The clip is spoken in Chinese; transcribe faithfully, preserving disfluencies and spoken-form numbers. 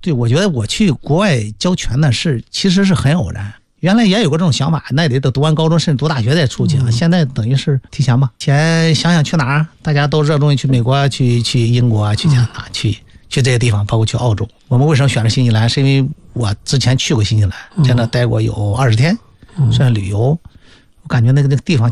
对，我觉得我去国外教拳呢是其实是很偶然。原来也有过这种想法，那得等读完高中甚至读大学再出去啊。嗯、现在等于是提前吧，前想想去哪儿，大家都热衷于去美国、去去英国、去加拿大、嗯、去去这些地方，包括去澳洲。我们为什么选择新西兰？是因为我之前去过新西兰，在那待过有二十天，算旅游。我感觉那个那个地方。